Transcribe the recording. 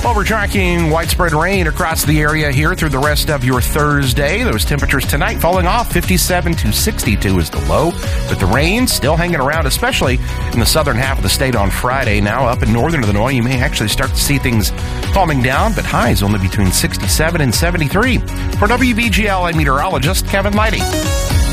Well, we're tracking widespread rain across the area here through the rest of your Thursday. Those temperatures tonight falling off 57 to 62 is the low, but the rain still hanging around, especially in the southern half of the state on Friday. Now up in northern Illinois, you may actually start to see things calming down, but highs only between 67 and 73. For WVGL, I'm meteorologist Kevin Leidy.